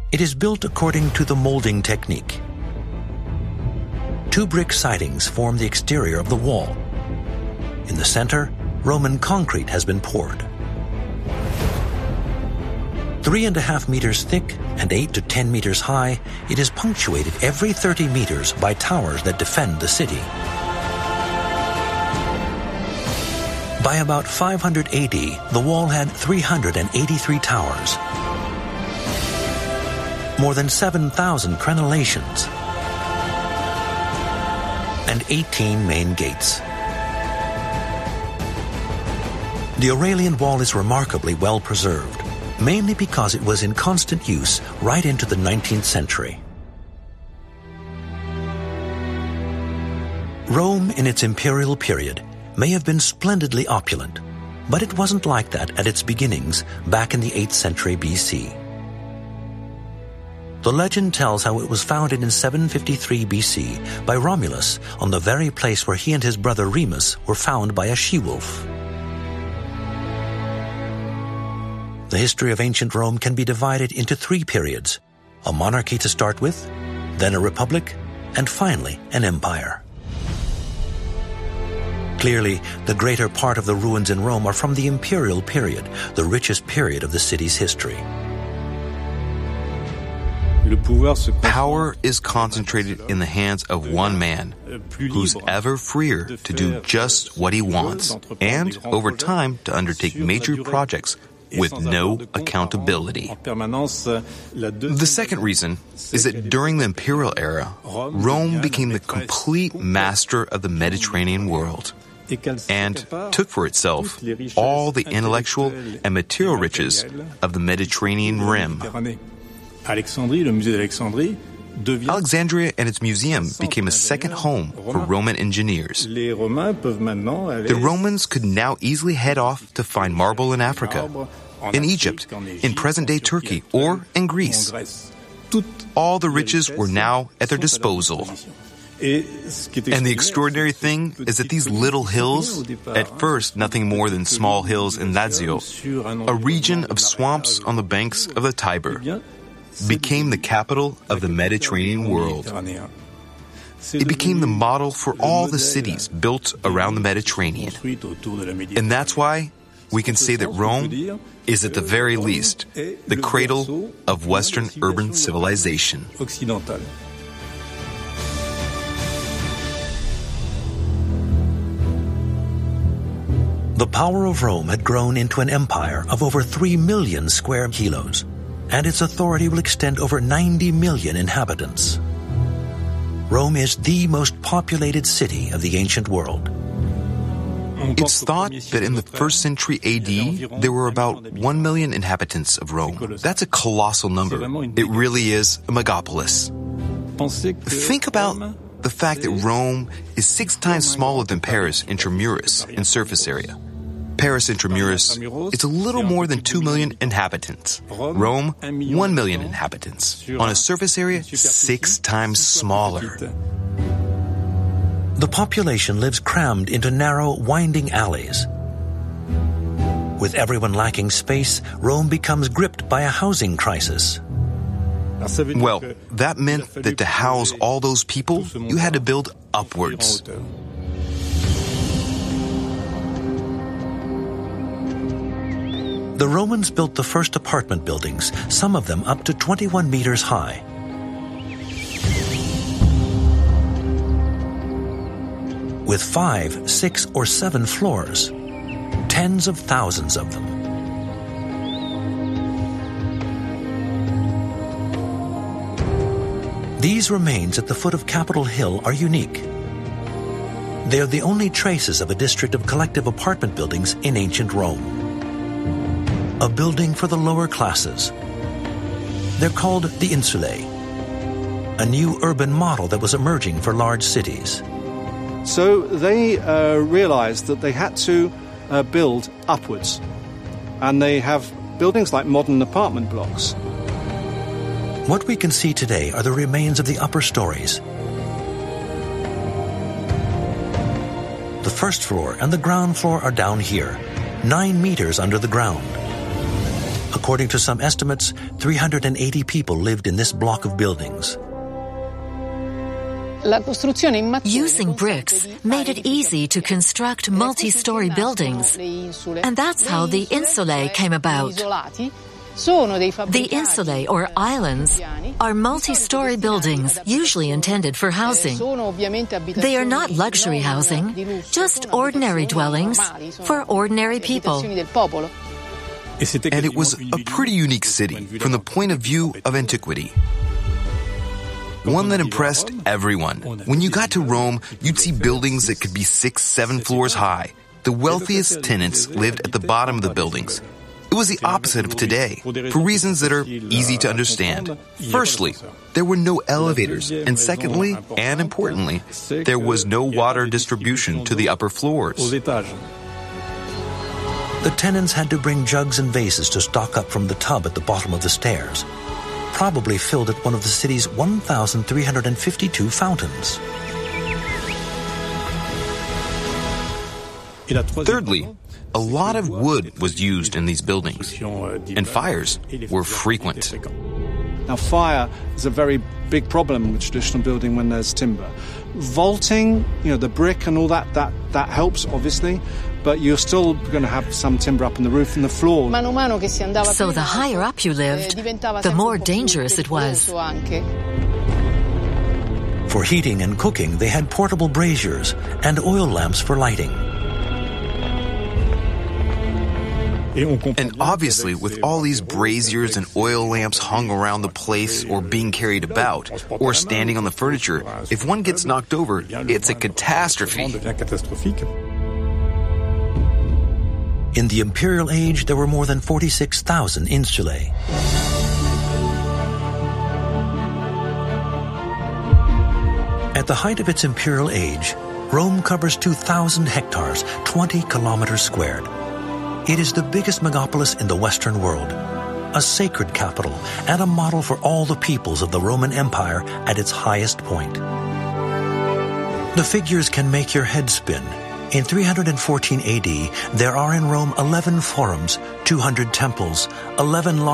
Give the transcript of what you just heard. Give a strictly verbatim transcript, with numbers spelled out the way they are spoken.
It is built according to the molding technique. Two brick sidings form the exterior of the wall. In the center, Roman concrete has been poured. Three and a half meters thick and eight to ten meters high, it is punctuated every thirty meters by towers that defend the city. By about five hundred A D, the wall had three hundred eighty-three towers, more than seven thousand crenellations, and eighteen main gates. The Aurelian Wall is remarkably well preserved, mainly because it was in constant use right into the nineteenth century. Rome in its imperial period may have been splendidly opulent, but it wasn't like that at its beginnings back in the eighth century B C. The legend tells how it was founded in seven fifty-three B C by Romulus on the very place where he and his brother Remus were found by a she-wolf. The history of ancient Rome can be divided into three periods: a monarchy to start with, then a republic, and finally an empire. Clearly, the greater part of the ruins in Rome are from the imperial period, the richest period of the city's history. Power is concentrated in the hands of one man, who's ever freer to do just what he wants, and over time to undertake major projects with no accountability. The second reason is that during the imperial era, Rome became the complete master of the Mediterranean world and took for itself all the intellectual and material riches of the Mediterranean rim. Alexandria and its museum became a second home for Roman engineers. The Romans could now easily head off to find marble in Africa, in Egypt, in present-day Turkey, or in Greece. All the riches were now at their disposal. And the extraordinary thing is that these little hills, at first nothing more than small hills in Lazio, a region of swamps on the banks of the Tiber, became the capital of the Mediterranean world. It became the model for all the cities built around the Mediterranean. And that's why we can say that Rome is at the very least the cradle of Western urban civilization. The power of Rome had grown into an empire of over three million square kilos, and its authority will extend over ninety million inhabitants. Rome is the most populated city of the ancient world. It's thought that in the first century A D, there were about one million inhabitants of Rome. That's a colossal number. It really is a megapolis. Think about the fact that Rome is six times smaller than Paris intramuros in surface area. Paris intramuros, it's a little more than two million inhabitants. Rome, one million inhabitants. On a surface area, six times smaller. The population lives crammed into narrow, winding alleys. With everyone lacking space, Rome becomes gripped by a housing crisis. Well, that meant that to house all those people, you had to build upwards. The Romans built the first apartment buildings, some of them up to twenty-one meters high. With five, six, or seven floors, tens of thousands of them. These remains at the foot of Capitol Hill are unique. They are the only traces of a district of collective apartment buildings in ancient Rome. A building for the lower classes. They're called the insulae, a new urban model that was emerging for large cities. So they uh, realized that they had to uh, build upwards. And they have buildings like modern apartment blocks. What we can see today are the remains of the upper stories. The first floor and the ground floor are down here, nine meters under the ground. A According to some estimates, three hundred eighty people lived in this block of buildings. Using bricks made it easy to construct multi-story buildings, and that's how the insulae came about. The insulae, or islands, are multi-story buildings usually intended for housing. They are not luxury housing, just ordinary dwellings for ordinary people. And it was a pretty unique city from the point of view of antiquity. One that impressed everyone. When you got to Rome, you'd see buildings that could be six, seven floors high. The wealthiest tenants lived at the bottom of the buildings. It was the opposite of today, for reasons that are easy to understand. Firstly, there were no elevators, and secondly, and importantly, there was no water distribution to the upper floors. The tenants had to bring jugs and vases to stock up from the tub at the bottom of the stairs, probably filled at one of the city's one thousand three hundred fifty-two fountains. Thirdly, a lot of wood was used in these buildings, and fires were frequent. Now, fire is a very big problem with traditional building when there's timber. Vaulting, you know, the brick and all that, that, that helps, obviously, but you're still going to have some timber up in the roof and the floor. So the higher up you lived, the more dangerous it was. For heating and cooking, they had portable braziers and oil lamps for lighting. And obviously, with all these braziers and oil lamps hung around the place or being carried about or standing on the furniture, if one gets knocked over, it's a catastrophe. In the Imperial Age, there were more than forty-six thousand insulae. At the height of its Imperial Age, Rome covers two thousand hectares, twenty kilometers squared. It is the biggest megapolis in the Western world, a sacred capital and a model for all the peoples of the Roman Empire at its highest point. The figures can make your head spin. In three hundred fourteen A D, there are in Rome eleven forums, two hundred temples, eleven large